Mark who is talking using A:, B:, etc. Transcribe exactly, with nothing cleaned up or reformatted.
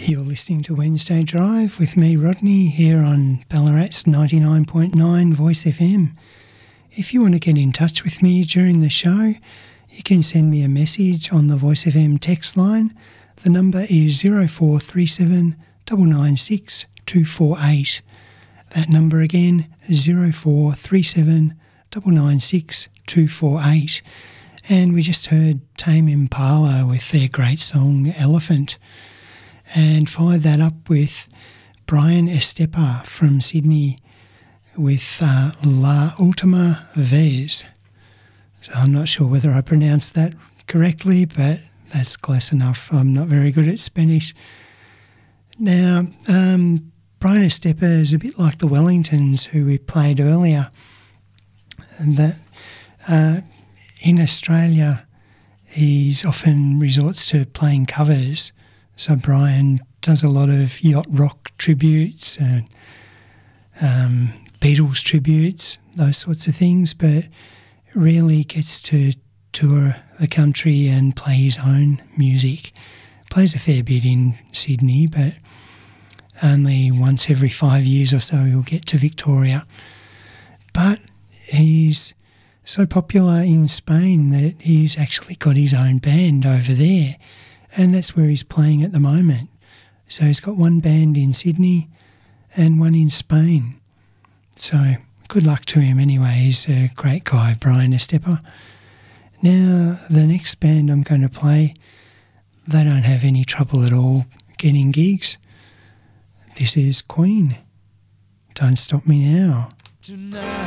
A: You're listening to Wednesday Drive with me, Rodney, here on Ballarat's ninety-nine point nine Voice F M. If you want to get in touch with me during the show, you can send me a message on the Voice F M text line. The number is zero four three seven nine nine six two four eight. That number again, zero four three seven nine nine six two four eight. And we just heard Tame Impala with their great song Elephant, and followed that up with Brian Estepa from Sydney with uh, La Ultima Vez. So I'm not sure whether I pronounced that correctly, but that's close enough. I'm not very good at Spanish. Now, um, Brian Estepa is a bit like the Wellingtons who we played earlier. And that uh, in Australia, he's often resorts to playing covers. So Brian does a lot of yacht rock tributes and um, Beatles tributes, those sorts of things, but rarely gets to tour the country and play his own music. Plays a fair bit in Sydney, but only once every five years or so he'll get to Victoria. But he's so popular in Spain that he's actually got his own band over there, and that's where he's playing at the moment. So he's got one band in Sydney and one in Spain. So good luck to him anyway. He's a great guy, Brian Estepa. Now, the next band I'm going to play, they don't have any trouble at all getting gigs. This is Queen. Don't Stop Me Now. Tonight.